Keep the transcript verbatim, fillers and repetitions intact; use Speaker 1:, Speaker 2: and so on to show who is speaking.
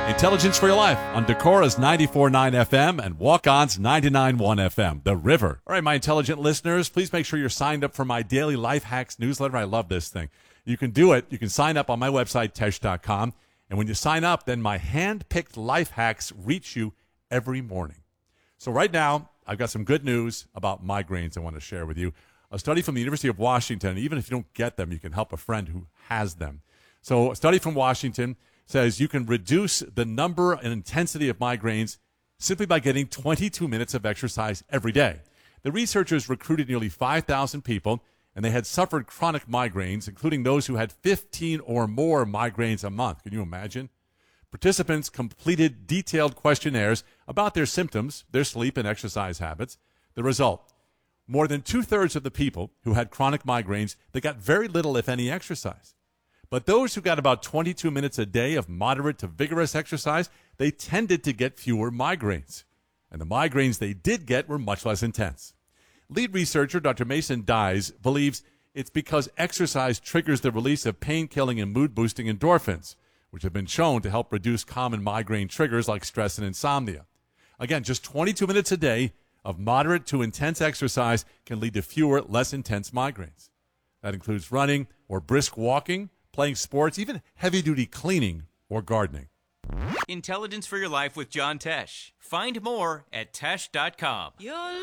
Speaker 1: Intelligence for Your Life on Decora's ninety-four point nine F M and Walk-On's ninety-nine point one F M, The River. All right, my intelligent listeners, please make sure you're signed up for my daily life hacks newsletter. I love this thing. You can do it. You can sign up on my website, tesh dot com. And when you sign up, then my hand-picked life hacks reach you every morning. So right now, I've got some good news about migraines I want to share with you. A study from the University of Washington, even if you don't get them, you can help a friend who has them. So a study from Washington says you can reduce the number and intensity of migraines simply by getting twenty-two minutes of exercise every day. The researchers recruited nearly five thousand people, and they had suffered chronic migraines, including those who had fifteen or more migraines a month. Can you imagine? Participants completed detailed questionnaires about their symptoms, their sleep, and exercise habits. The result, more than two-thirds of the people who had chronic migraines, they got very little, if any, exercise. But those who got about twenty-two minutes a day of moderate to vigorous exercise, they tended to get fewer migraines. And the migraines they did get were much less intense. Lead researcher Doctor Mason Dyes believes it's because exercise triggers the release of pain-killing and mood-boosting endorphins, which have been shown to help reduce common migraine triggers like stress and insomnia. Again, just twenty-two minutes a day of moderate to intense exercise can lead to fewer, less intense migraines. That includes running or brisk walking, playing sports, even heavy-duty cleaning or gardening.
Speaker 2: Intelligence for Your Life with John Tesh. Find more at tesh dot com.